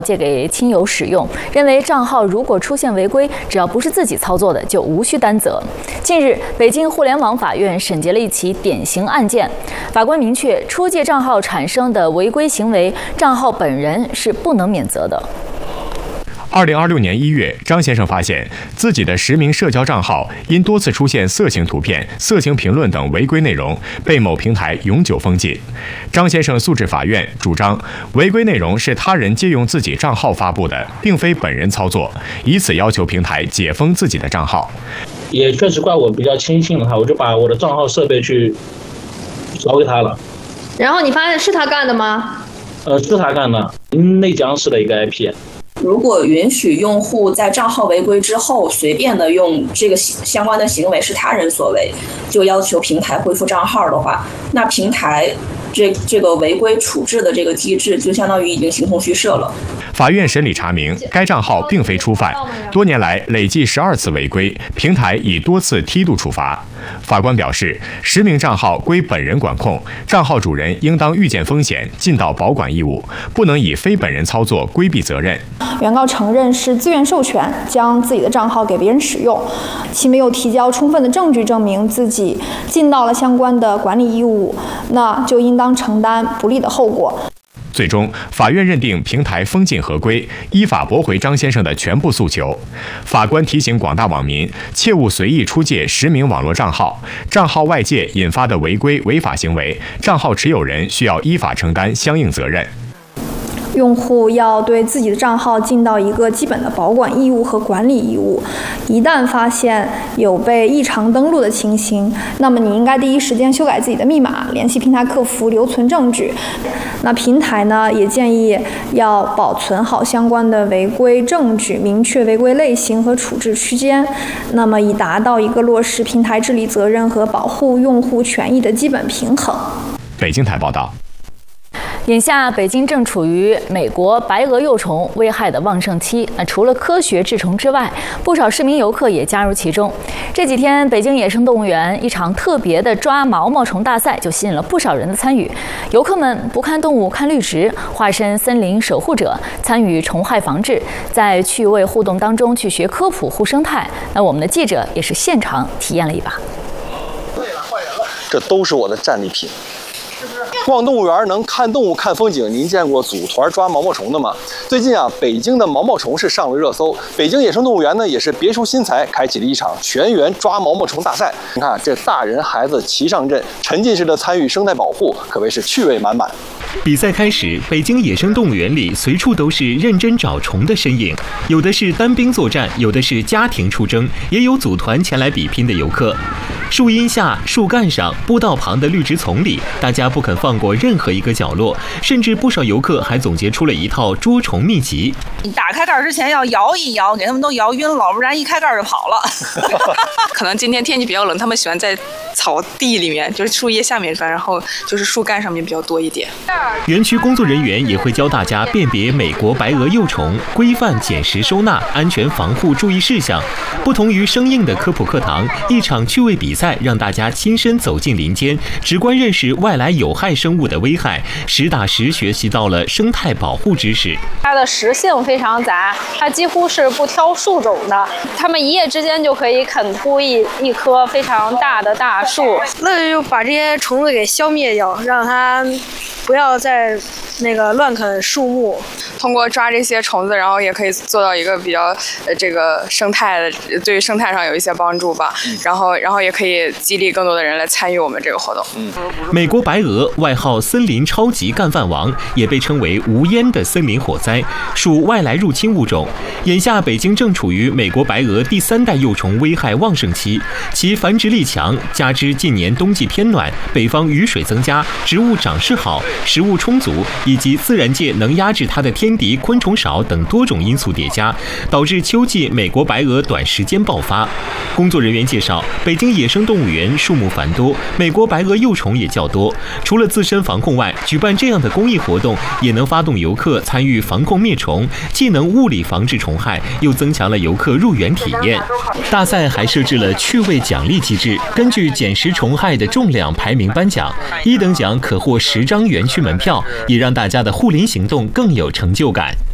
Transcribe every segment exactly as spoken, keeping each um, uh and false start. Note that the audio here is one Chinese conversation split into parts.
借给亲友使用，认为账号如果出现违规，只要不是自己操作的，就无需担责。近日，北京互联网法院审结了一起典型案件，法官明确，出借账号产生的违规行为，账号本人是不能免责的。 二零二六年一月，张先生发现自己的实名社交账号因多次出现色情图片、色情评论等违规内容，被某平台永久封禁。张先生诉至法院，主张违规内容是他人借用自己账号发布的，并非本人操作，以此要求平台解封自己的账号。 也确实怪我比较轻信了他，我就把我的账号设备去交给他了。 然后你发现是他干的吗？ 呃，是他干的，内江市的一个 I P。 如果允许用户在账号违规之后随便的用这个相关的行为是他人所为，就要求平台恢复账号的话，那平台这这个违规处置的这个机制就相当于已经形同虚设了。 法院审理查明，该账号并非初犯，多年来累计十二次违规，平台已多次梯度处罚。法官表示，实名账号归本人管控，账号主人应当预见风险，尽到保管义务，不能以非本人操作规避责任。 原告承认是自愿授权将自己的账号给别人使用，其没有提交充分的证据证明自己尽到了相关的管理义务，那就应当承担不利的后果。 最终，法院认定平台封禁合规，依法驳回张先生的全部诉求。法官提醒广大网民，切勿随意出借实名网络账号，账号外借引发的违规违法行为，账号持有人需要依法承担相应责任。 用户要对自己的账号尽到一个基本的保管义务和管理义务。一旦发现有被异常登录的情形，那么你应该第一时间修改自己的密码，联系平台客服留存证据。那平台呢，也建议要保存好相关的违规证据，明确违规类型和处置区间，那么以达到一个落实平台治理责任和保护用户权益的基本平衡。 北京台报道。 眼下，北京正处于美国白额幼虫危害的旺盛期。那除了科学治虫之外，不少市民游客也加入其中。这几天，北京野生动物园一场特别的抓毛毛虫大赛就吸引了不少人的参与。游客们不看动物看绿植，化身森林守护者，参与虫害防治，在趣味互动当中去学科普护生态。那我们的记者也是现场体验了一把。 这都是我的战利品。逛动物园能看动物看风景，您见过组团抓毛毛虫的吗？最近啊，北京的毛毛虫是上了热搜。北京野生动物园呢，也是别出心裁，开启了一场全员抓毛毛虫大赛。你看，这大人孩子齐上阵，沉浸式的参与生态保护，可谓是趣味满满。 比赛开始，北京野生动物园里随处都是认真找虫的身影，有的是单兵作战，有的是家庭出征，也有组团前来比拼的游客。树荫下、树干上、步道旁的绿植丛里，大家不肯放过任何一个角落，甚至不少游客还总结出了一套捉虫秘籍。 你打开盖之前要摇一摇，给他们都摇晕了，不然一开盖就跑了。可能今天天气比较冷，他们喜欢在草地里面，就是树叶下面钻，然后就是树干上面比较多一点。 园区工作人员也会教大家辨别美国白额幼虫，规范捡拾收纳、安全防护注意事项。不同于生硬的科普课堂，一场趣味比赛让大家亲身走进林间，直观认识外来有害生物的危害，实打实学习到了生态保护知识。 它的食性非常杂，它几乎是不挑树种的，它们一夜之间就可以啃秃一一棵非常大的大树。 那就把这些虫子给消灭掉，让它不要再那个乱啃树木。 通过抓这些虫子，然后也可以做到一个比较呃这个生态的，对于生态上有一些帮助吧。嗯、然后然后也可以激励更多的人来参与我们这个活动。 嗯，美国白鹅外号森林超级干饭王，也被称为无烟的森林火灾，属外来入侵物种。眼下北京正处于美国白鹅第三代幼虫危害旺盛期，其繁殖力强，加之近年冬季偏暖，北方雨水增加，植物长势好，食物充足，以及自然界能压制它的天敌昆虫少等多种因素叠加，导致秋季美国白鹅短时间爆发。工作人员介绍，北京野生动物园数目繁多，美国白鹅幼虫也较多。除了自身防控外，举办这样的公益活动，也能发动游客参与防控灭虫，既能物理防治虫害，又增强了游客入园体验。大赛还设置了趣味奖励机制，根据捡拾虫害的重量排名颁奖，一等奖可获十张园区门票，也让大家的护林行动更有成就感。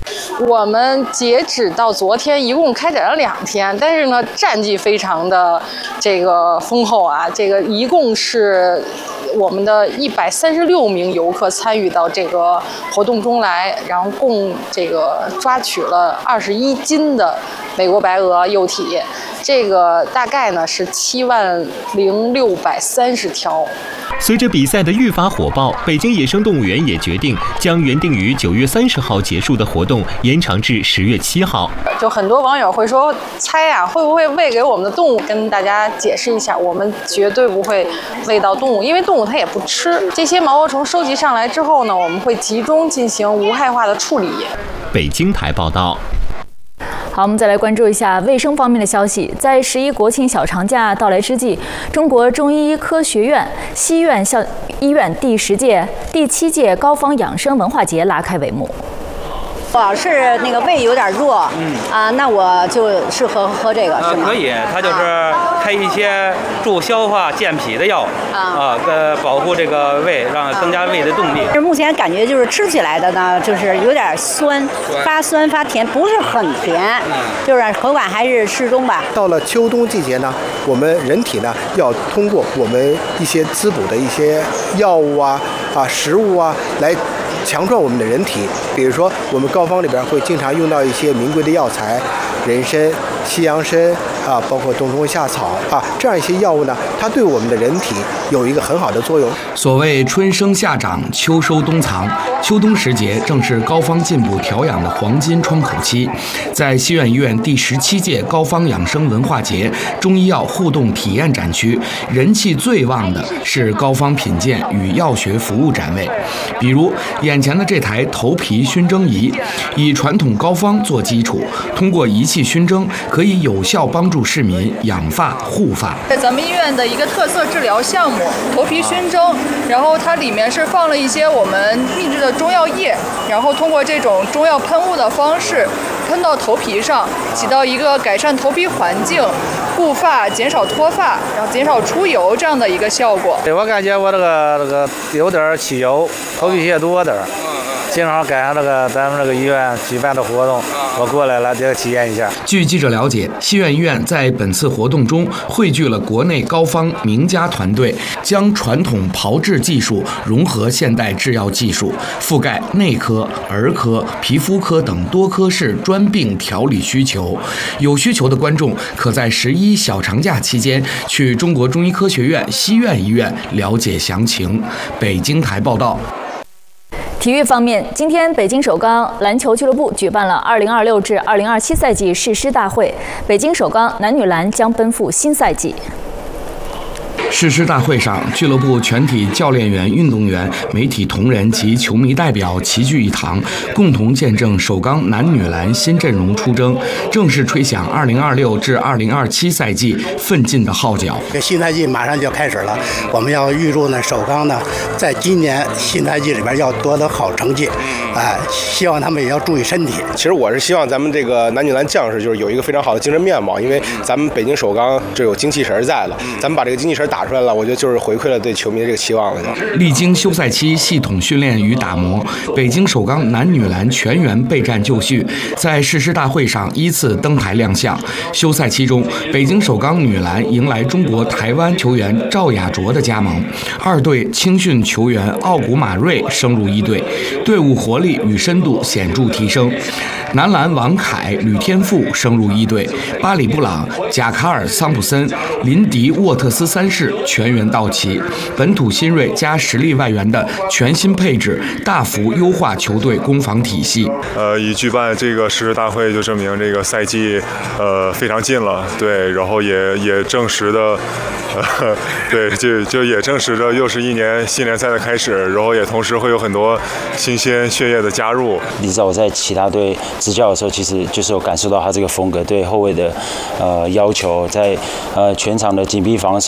我们截止到昨天一共开展了两天，但是呢，战绩非常的这个丰厚啊，这个一共是我们的一百三十六名游客参与到这个活动中来，然后共这个抓取了二十一斤的美国白鹅幼体，这个大概呢是七万零六百三十条。 随着比赛的愈发火爆，北京野生动物园也决定将原定于九月三十号结束的活动延长至十月七号。 就很多网友会说，猜啊，会不会喂给我们的动物？跟大家解释一下，我们绝对不会喂到动物，因为动物它也不吃。这些毛毛虫收集上来之后呢，我们会集中进行无害化的处理。 北京台报道。 好，我们再来关注一下卫生方面的消息。在十一国庆小长假到来之际，中国中医科学院西院校医院第十届、第七届高方养生文化节拉开帷幕。 我是那个胃有点弱，嗯啊，那我就适合喝这个，是吗？ 呃，可以，它就是开一些助消化、健脾的药啊，呃，保护这个胃，让增加胃的动力。 目前感觉就是吃起来的呢，就是有点酸，发酸发甜，不是很甜，就是口感还是适中吧。 到了秋冬季节呢，我们人体呢要通过我们一些滋补的一些药物啊啊食物啊来强壮我们的人体。比如说我们膏方里边会经常用到一些名贵的药材，人参、西洋参啊，包括冬虫夏草啊，这样一些药物呢，它对我们的人体有一个很好的作用。 所谓春生夏长，秋收冬藏，秋冬时节正是膏方进补调养的黄金窗口期。在西苑医院第十七届膏方养生文化节中医药互动体验展区，人气最旺的是膏方品鉴与药学服务展位。比如眼前的这台头皮熏蒸仪，以传统膏方做基础，通过仪器熏蒸，可以有效帮助市民养发护发。 在咱们医院的一个特色治疗项目，头皮熏蒸，然后它里面是放了一些我们秘制的中药液，然后通过这种中药喷雾的方式喷到头皮上，起到一个改善头皮环境、护发、减少脱发，然后减少出油这样的一个效果。 我感觉我这个这个有点起油，头皮屑多点儿。正好赶上这个咱们这个医院举办的活动，我过来了，就体验一下。 据记者了解，西苑医院在本次活动中汇聚了国内膏方名家团队，将传统炮制技术融合现代制药技术，覆盖内科、儿科、皮肤科等多科室专病调理需求。有需求的观众可在十一小长假期间去中国中医科学院西苑医院了解详情。北京台报道。 体育方面，今天北京首钢篮球俱乐部举办了二零二六至二零二七赛季誓师大会，北京首钢男女篮将奔赴新赛季。 誓师大会上，俱乐部全体教练员、运动员、媒体同仁及球迷代表齐聚一堂，共同见证首钢男女篮新阵容出征，正式吹响二零二六至二零二七赛季奋进的号角。 这新赛季马上就要开始了，我们要预祝呢首钢呢，在今年新赛季里边要夺得好成绩，哎，希望他们也要注意身体。 其实我是希望咱们这个男女篮将士就是有一个非常好的精神面貌，因为咱们北京首钢这有精气神在了，咱们把这个精气神打出来了，我觉得就是回馈了对球迷的这个期望了。 历经休赛期系统训练与打磨，北京首钢男女篮全员备战就绪，在誓师大会上依次登台亮相。休赛期中，北京首钢女篮迎来中国台湾球员赵雅卓的加盟，二队青训球员奥古马瑞升入一队，队伍活力与深度显著提升。男篮王凯、吕天赋升入一队，巴里布朗、贾卡尔、桑普森、林迪、沃特斯三世全员到齐，本土新锐加实力外援的全新配置，大幅优化球队攻防体系。 呃，以举办这个誓师大会就证明这个赛季呃非常近了，对，然后也也证实的，呃，对，就就也证实着又是一年新联赛的开始，然后也同时会有很多新鲜血液的加入。 你知道我在其他队执教的时候，其实就是有感受到他这个风格对后卫的呃要求，在呃全场的紧逼防守，然后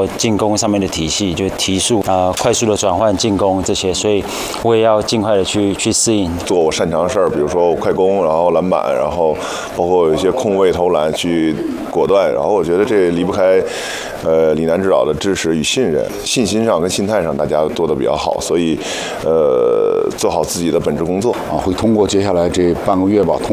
后进攻上面的体系，就提速啊、呃，快速的转换进攻这些，所以我也要尽快的去去适应， 做我擅长的事儿，比如说快攻，然后篮板，然后包括有一些空位投篮去果断，然后我觉得这离不开呃李楠指导的支持与信任，信心上跟心态上大家做得比较好，所以呃做好自己的本职工作啊，会通过接下来这半个月吧，通